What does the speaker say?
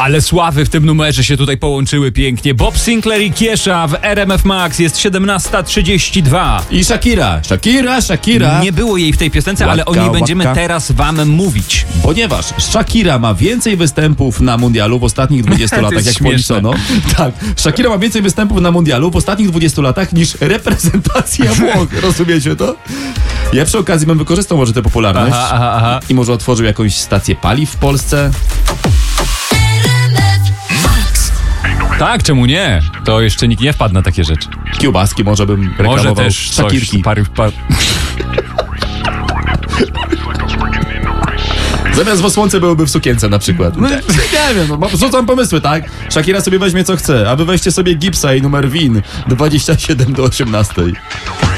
Ale sławy w tym numerze się tutaj połączyły pięknie. Bob Sinclair i Kiesza w RMF Max. Jest 17:32. I Shakira. Nie było jej w tej piosence, ale o niej będziemy teraz wam mówić. Ponieważ Shakira ma więcej występów na mundialu w ostatnich 20 latach, jak policzono. Tak, Shakira ma więcej występów na mundialu w ostatnich 20 latach niż reprezentacja Włoch. Rozumiecie to? Ja przy okazji bym wykorzystał może tę popularność i może otworzył jakąś stację paliw w Polsce. Tak, czemu nie? To jeszcze nikt nie wpadł na takie rzeczy. Kiełbaski może bym reklamował. Może też Shakirki. Zamiast w osłonce byłyby w sukience na przykład. No, nie wiem, no, rzucam pomysły, tak? Shakira sobie weźmie co chce, a wy weźcie sobie Gipsa i numer WIN 27 do 18.